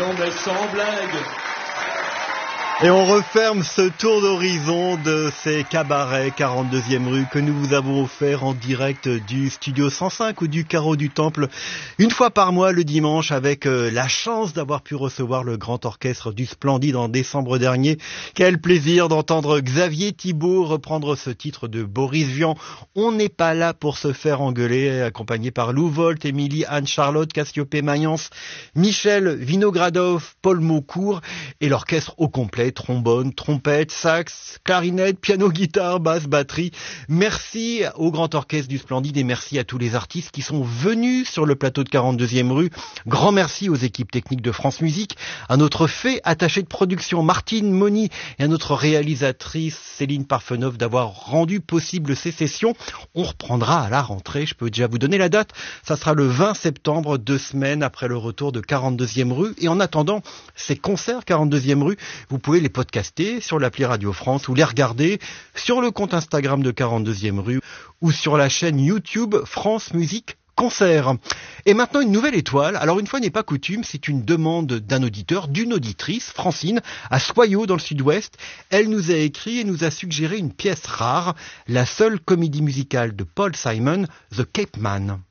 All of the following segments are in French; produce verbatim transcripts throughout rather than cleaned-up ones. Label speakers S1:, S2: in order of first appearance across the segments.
S1: Non mais sans blague.
S2: Et on referme ce tour d'horizon de ces cabarets quarante-deuxième rue que nous vous avons offert en direct du studio cent cinq ou du Carreau du Temple une fois par mois le dimanche, avec la chance d'avoir pu recevoir le grand orchestre du Splendide en décembre dernier. Quel plaisir d'entendre Xavier Thibault reprendre ce titre de Boris Vian. On n'est pas là pour se faire engueuler, accompagné par Lou Volt, Émilie, Anne-Charlotte, Cassiopée Mayence, Michel Vinogradov, Paul Maucourt et l'orchestre au complet. Trombone, trompette, sax, clarinette, piano, guitare, basse, batterie. Merci au Grand Orchestre du Splendide et merci à tous les artistes qui sont venus sur le plateau de quarante-deuxième rue. Grand merci aux équipes techniques de France Musique, à notre fait attaché de production Martine Moni et à notre réalisatrice Céline Parfenoff d'avoir rendu possible ces sessions. On reprendra à la rentrée, je peux déjà vous donner la date. Ça sera le vingt septembre, deux semaines après le retour de quarante-deuxième rue. Et en attendant ces concerts quarante-deuxième rue, vous pouvez les podcaster sur l'appli Radio France ou les regarder sur le compte Instagram de quarante-deuxième rue ou sur la chaîne YouTube France Musique Concert. Et maintenant une nouvelle étoile. Alors une fois n'est pas coutume, c'est une demande d'un auditeur, d'une auditrice, Francine, à Soyaux dans le sud-ouest. Elle nous a écrit et nous a suggéré une pièce rare, la seule comédie musicale de Paul Simon, The Cape Man.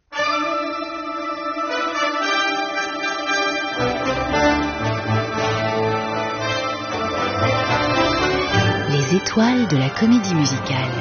S3: Les étoiles de la comédie musicale.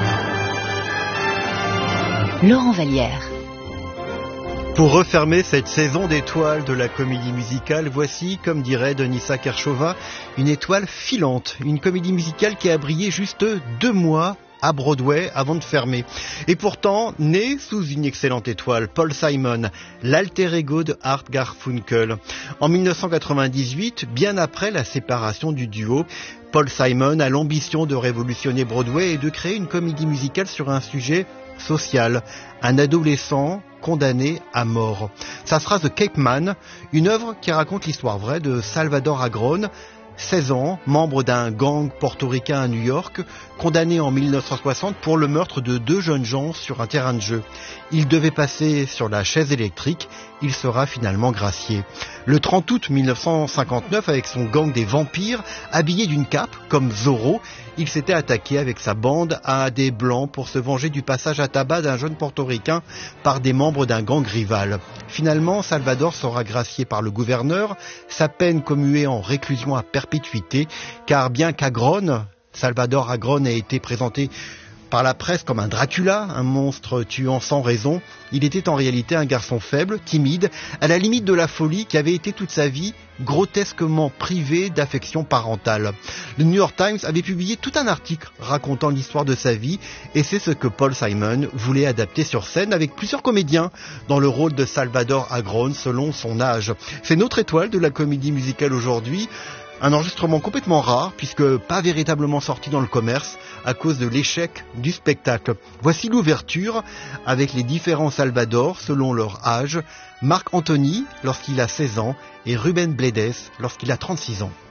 S3: Laurent Vallière.
S2: Pour refermer cette saison d'étoiles de la comédie musicale, voici, comme dirait Denisa Kershova, une étoile filante. Une comédie musicale qui a brillé juste deux mois à Broadway avant de fermer. Et pourtant, né sous une excellente étoile, Paul Simon, l'alter ego de Art Garfunkel. En dix-neuf cent quatre-vingt-dix-huit, bien après la séparation du duo, Paul Simon a l'ambition de révolutionner Broadway et de créer une comédie musicale sur un sujet social, un adolescent condamné à mort. Ça sera The Cape Man, une œuvre qui raconte l'histoire vraie de Salvador Agron, seize ans, membre d'un gang portoricain à New York, condamné en dix-neuf cent soixante pour le meurtre de deux jeunes gens sur un terrain de jeu. Il devait passer sur la chaise électrique, il sera finalement gracié. Le trente août dix-neuf cent cinquante-neuf, avec son gang des vampires, habillé d'une cape, comme Zorro, il s'était attaqué avec sa bande à des blancs pour se venger du passage à tabac d'un jeune portoricain par des membres d'un gang rival. Finalement, Salvador sera gracié par le gouverneur, sa peine commuée en réclusion à perpétuité, car bien qu'Agron, Salvador Agron ait été présenté par la presse comme un Dracula, un monstre tuant sans raison, il était en réalité un garçon faible, timide, à la limite de la folie, qui avait été toute sa vie grotesquement privé d'affection parentale. Le New York Times avait publié tout un article racontant l'histoire de sa vie, et c'est ce que Paul Simon voulait adapter sur scène avec plusieurs comédiens dans le rôle de Salvador Agron selon son âge. C'est notre étoile de la comédie musicale aujourd'hui. Un enregistrement complètement rare, puisque pas véritablement sorti dans le commerce à cause de l'échec du spectacle. Voici l'ouverture avec les différents Salvador selon leur âge. Marc Anthony lorsqu'il a seize ans et Ruben Blades lorsqu'il a trente-six ans.